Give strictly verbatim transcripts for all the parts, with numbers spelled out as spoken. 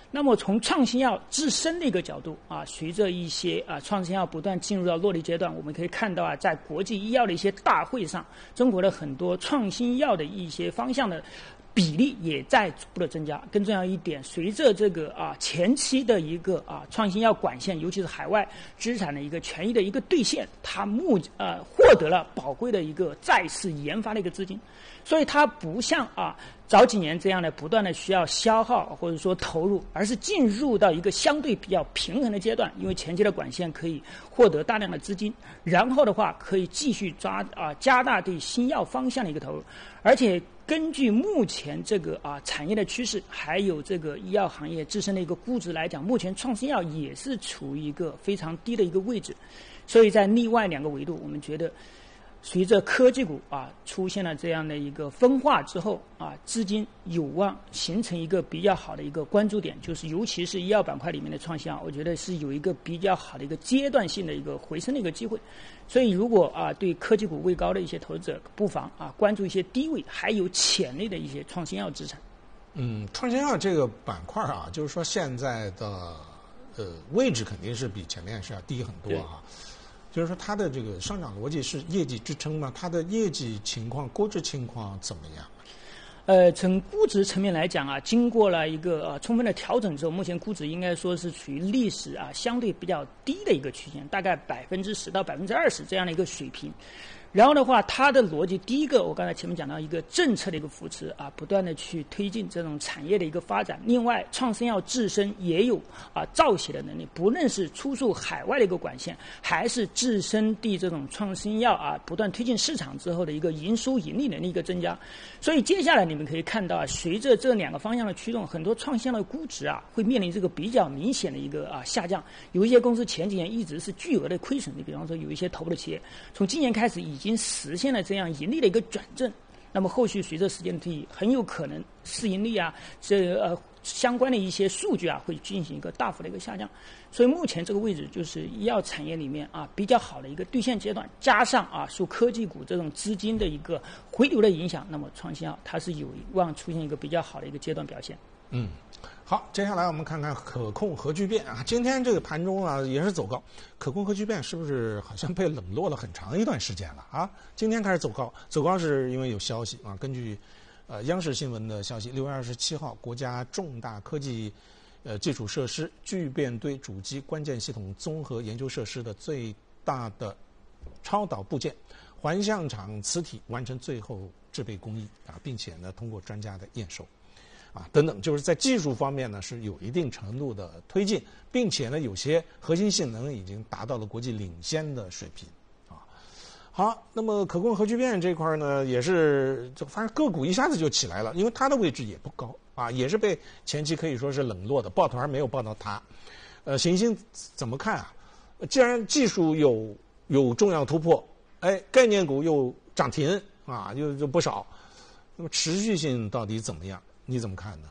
那么从创新药自身的一个角度啊，随着一些啊创新药不断进入到落地阶段，我们可以看到啊，在国际医药的一些大会上，中国的很多创新药的一些方向的比例也在逐步的增加。更重要一点，随着这个啊前期的一个啊创新药管线，尤其是海外资产的一个权益的一个兑现，它目呃获得了宝贵的一个再次研发的一个资金，所以它不像啊早几年这样的不断的需要消耗或者说投入，而是进入到一个相对比较平衡的阶段，因为前期的管线可以获得大量的资金，然后的话可以继续抓啊加大对新药方向的一个投入，而且根据目前这个啊产业的趋势，还有这个医药行业自身的一个估值来讲，目前创新药也是处于一个非常低的一个位置，所以在另外两个维度，我们觉得随着科技股啊出现了这样的一个分化之后啊，资金有望形成一个比较好的一个关注点，就是尤其是医药板块里面的创新药，我觉得是有一个比较好的一个阶段性的一个回升的一个机会。所以如果啊对科技股位高的一些投资者，不妨啊关注一些低位还有潜力的一些创新药资产。 嗯，创新药这个板块啊，就是说现在的呃位置肯定是比前面是要低很多啊。就是说它的这个上涨逻辑是业绩支撑吗？它的业绩情况、估值情况怎么样？ 呃，从估值层面来讲啊，经过了一个呃充分的调整之后，目前估值应该说是处于历史啊相对比较低的一个区间，大概百分之十到百分之二十这样的一个水平。然后的话，它的逻辑，第一个，我刚才前面讲到一个政策的一个扶持啊，不断的去推进这种产业的一个发展。另外，创新药自身也有啊造血的能力，不论是出售海外的一个管线，还是自身对这种创新药啊不断推进市场之后的一个营收盈利能力一个增加。所以接下来你们可以看到啊，随着这两个方向的驱动，很多创新药的估值啊会面临这个比较明显的一个啊下降。有一些公司前几年一直是巨额的亏损，你比方说有一些头部的企业，从今年开始已经实现了这样盈利的一个转正，那么后续随着时间的推移，很有可能市盈率啊，这呃相关的一些数据啊会进行一个大幅的一个下降。所以目前这个位置就是医药产业里面啊比较好的一个兑现阶段，加上啊受科技股这种资金的一个回流的影响，那么创新药它是有望出现一个比较好的一个阶段表现。 嗯。好，接下来我们看看可控核聚变啊，今天这个盘中啊也是走高，可控核聚变是不是好像被冷落了很长一段时间了啊？今天开始走高，走高是因为有消息啊，根据呃央视新闻的消息，六月二十七号，国家重大科技呃基础设施聚变堆主机关键系统综合研究设施的最大的超导部件环象场磁体完成最后制备工艺啊，并且呢通过专家的验收。啊，等等，就是在技术方面呢是有一定程度的推进，并且呢有些核心性能已经达到了国际领先的水平。啊，好，那么可控核聚变这块呢也是，就发现个股一下子就起来了，因为它的位置也不高啊，也是被前期可以说是冷落的，抱团没有抱到它。呃，行星怎么看啊？既然技术有有重要突破，哎，概念股又涨停啊，又就不少，那么持续性到底怎么样？你怎么看呢？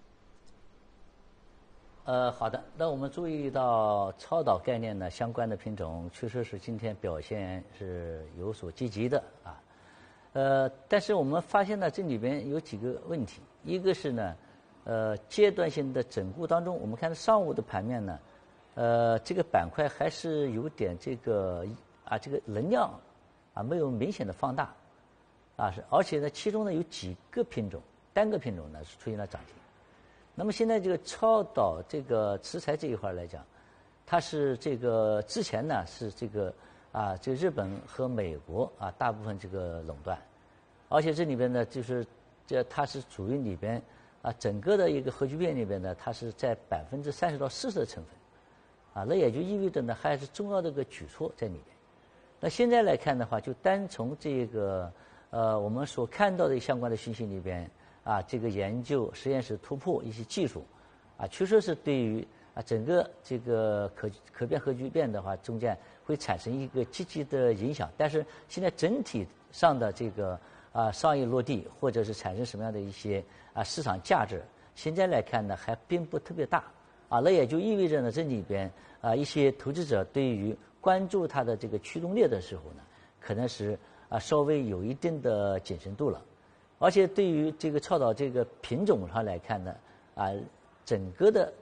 呃，好的，那我们注意到超导概念呢相关的品种确实是今天表现是有所积极的啊，呃，但是我们发现呢这里边有几个问题，一个是呢，呃，阶段性的整固当中，我们看上午的盘面呢，呃，这个板块还是有点这个啊这个能量啊没有明显的放大啊，是而且呢其中呢有几个品种。单个品种呢是出现了涨停，那么现在这个超导这个磁材这一块来讲，它是这个之前呢是这个啊这个日本和美国啊大部分这个垄断，而且这里边呢就是这它是属于里边啊整个的一个核聚变里边呢，它是在百分之三十到四十的成分，啊那也就意味着呢还是重要的一个举措在里边。那现在来看的话，就单从这个呃我们所看到的相关的信息里边。啊，这个研究实验室突破一些技术，啊，确实是对于啊整个这个可可变核聚变的话，中间会产生一个积极的影响。但是现在整体上的这个啊商业落地，或者是产生什么样的一些啊市场价值，现在来看呢还并不特别大。啊，那也就意味着呢，这里边啊一些投资者对于关注它的这个驱动力的时候呢，可能是啊稍微有一定的谨慎度了。而且对于这个超导这个品种上来看呢，啊，整个的